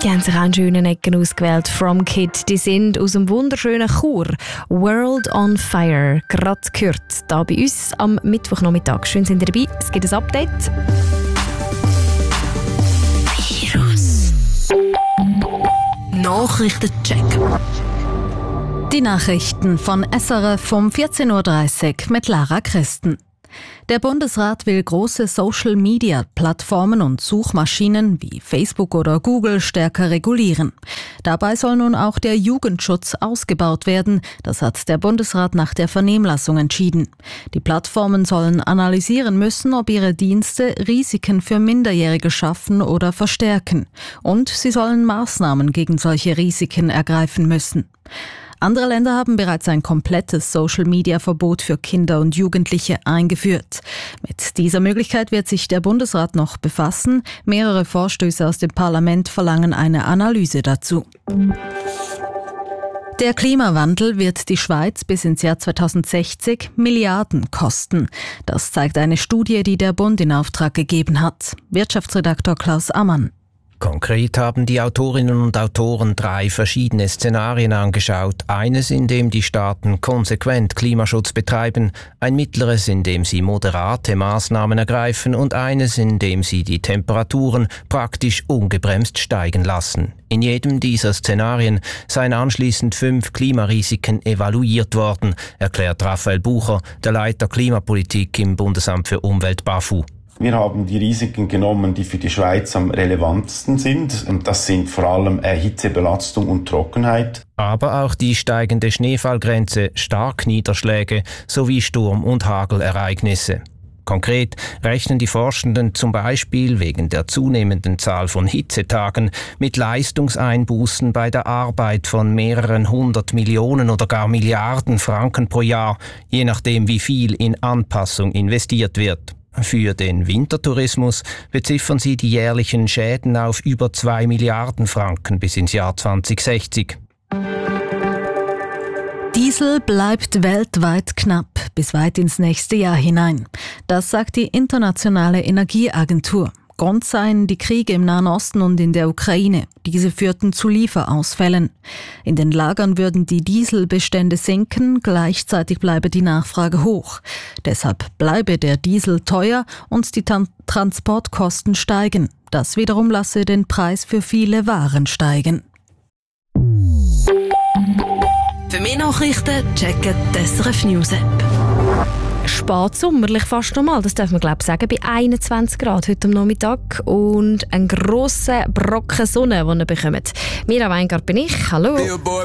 Die haben sich auch einen schönen Ecken ausgewählt. From Kid, die sind aus dem wunderschönen Chur. World on Fire, gerade gehört. Hier bei uns am Mittwochnachmittag. Schön sind ihr dabei. Es gibt ein Update. Virus. Nachrichtencheck. Die Nachrichten von SRF vom 14.30 Uhr mit Lara Christen. Der Bundesrat will große Social-Media-Plattformen und Suchmaschinen wie Facebook oder Google stärker regulieren. Dabei soll nun auch der Jugendschutz ausgebaut werden. Das hat der Bundesrat nach der Vernehmlassung entschieden. Die Plattformen sollen analysieren müssen, ob ihre Dienste Risiken für Minderjährige schaffen oder verstärken. Und sie sollen Maßnahmen gegen solche Risiken ergreifen müssen. Andere Länder haben bereits ein komplettes Social-Media-Verbot für Kinder und Jugendliche eingeführt. Mit dieser Möglichkeit wird sich der Bundesrat noch befassen. Mehrere Vorstöße aus dem Parlament verlangen eine Analyse dazu. Der Klimawandel wird die Schweiz bis ins Jahr 2060 Milliarden kosten. Das zeigt eine Studie, die der Bund in Auftrag gegeben hat. Wirtschaftsredaktor Klaus Ammann. Konkret haben die Autorinnen und Autoren 3 verschiedene Szenarien angeschaut. Eines, in dem die Staaten konsequent Klimaschutz betreiben, ein mittleres, in dem sie moderate Maßnahmen ergreifen und eines, in dem sie die Temperaturen praktisch ungebremst steigen lassen. In jedem dieser Szenarien seien anschließend 5 Klimarisiken evaluiert worden, erklärt Raphael Bucher, der Leiter Klimapolitik im Bundesamt für Umwelt BAFU. Wir haben die Risiken genommen, die für die Schweiz am relevantesten sind. Und das sind vor allem Hitzebelastung und Trockenheit. Aber auch die steigende Schneefallgrenze, Starkniederschläge sowie Sturm- und Hagelereignisse. Konkret rechnen die Forschenden zum Beispiel wegen der zunehmenden Zahl von Hitzetagen mit Leistungseinbußen bei der Arbeit von mehreren 100 Millionen oder gar Milliarden Franken pro Jahr, je nachdem wie viel in Anpassung investiert wird. Für den Wintertourismus beziffern sie die jährlichen Schäden auf über 2 Milliarden Franken bis ins Jahr 2060. Diesel bleibt weltweit knapp bis weit ins nächste Jahr hinein. Das sagt die Internationale Energieagentur. Grund seien die Kriege im Nahen Osten und in der Ukraine. Diese führten zu Lieferausfällen. In den Lagern würden die Dieselbestände sinken, gleichzeitig bleibe die Nachfrage hoch. Deshalb bleibe der Diesel teuer und die Transportkosten steigen. Das wiederum lasse den Preis für viele Waren steigen. Für mehr Nachrichten checken die SRF News App. Spätsommerlich fast normal, das darf man glaube ich sagen, bei 21 Grad heute am Nachmittag und einen grossen Brocken Sonne, den ihr bekommt. Mira Weingart bin ich, hallo.